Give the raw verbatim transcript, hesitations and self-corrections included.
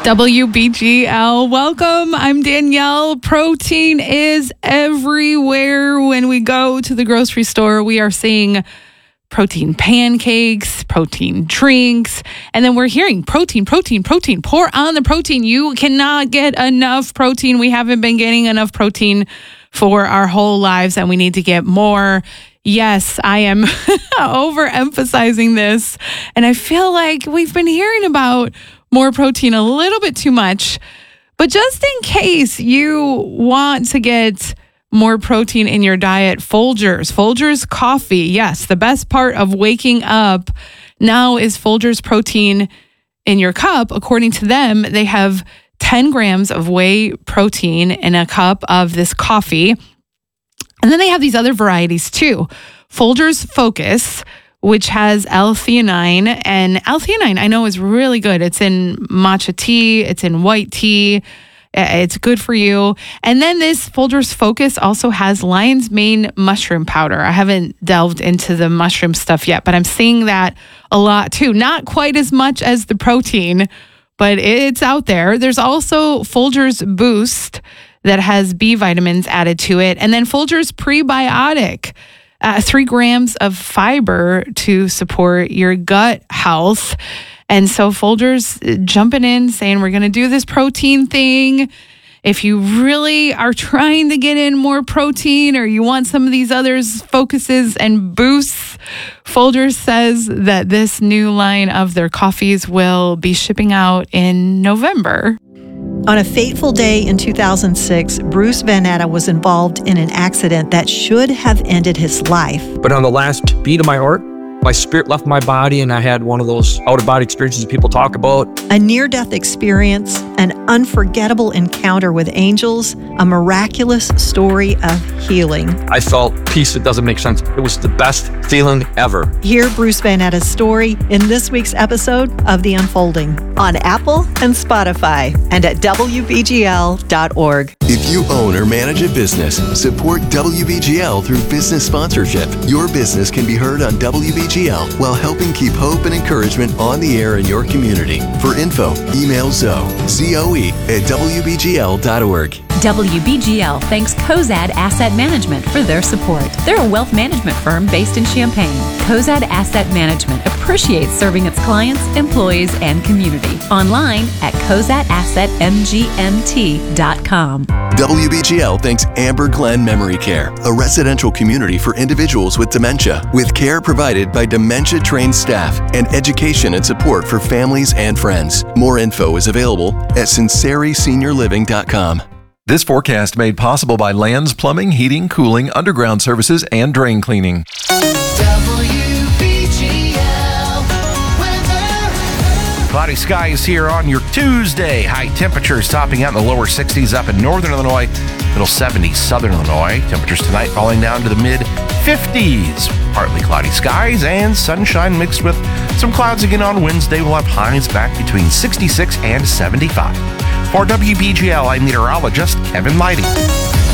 W B G L, welcome. I'm Danielle. Protein is everywhere. When we go to the grocery store, we are seeing protein pancakes, protein drinks, and then we're hearing protein, protein, protein. Pour on the protein. You cannot get enough protein. We haven't been getting enough protein for our whole lives, and we need to get more. Yes, I am overemphasizing this, and I feel like we've been hearing about more protein a little bit too much. But just in case you want to get more protein in your diet, Folgers, Folgers coffee. Yes, the best part of waking up now is Folgers protein in your cup. According to them, they have ten grams of whey protein in a cup of this coffee. And then they have these other varieties too. Folgers Focus, which has L-theanine. And L-theanine, I know, is really good. It's in matcha tea. It's in white tea. It's good for you. And then this Folgers Focus also has lion's mane mushroom powder. I haven't delved into the mushroom stuff yet, but I'm seeing that a lot too. Not quite as much as the protein, but it's out there. There's also Folgers Boost that has B vitamins added to it. And then Folgers Prebiotic. Uh, three grams of fiber to support your gut health. And so Folgers jumping in saying, we're going to do this protein thing. If you really are trying to get in more protein or you want some of these others focuses and boosts, Folgers says that this new line of their coffees will be shipping out in November. On a fateful day in two thousand six, Bruce Van Natta was involved in an accident that should have ended his life. But on the last beat of my heart, my spirit left my body and I had one of those out-of-body experiences people talk about. A near-death experience, an unforgettable encounter with angels, a miraculous story of healing. I felt peace that doesn't make sense. It was the best feeling ever. Hear Bruce Van Natta's story in this week's episode of The Unfolding on Apple and Spotify and at W B G L dot org. If you own or manage a business, support W B G L through business sponsorship. Your business can be heard on W B G L while helping keep hope and encouragement on the air in your community. For info, email Zoe, Z O E, at W B G L dot org. W B G L thanks Cozad Asset Management for their support. They're a wealth management firm based in Champaign. Cozad Asset Management appreciates serving its clients, employees, and community. Online at cozad asset m g m t dot com. W B G L thanks Amber Glen Memory Care, a residential community for individuals with dementia, with care provided by dementia-trained staff and education and support for families and friends. More info is available at sinceri senior living dot com. This forecast made possible by Lands Plumbing, Heating, Cooling, Underground Services, and Drain Cleaning. W B G L weather. Cloudy skies here on your Tuesday. High temperatures topping out in the lower sixties up in northern Illinois, middle seventies southern Illinois. Temperatures tonight falling down to the mid fifties. Partly cloudy skies and sunshine mixed with some clouds again on Wednesday. We'll have highs back between sixty-six and seventy-five. For W B G L, I'm meteorologist Kevin Lighty.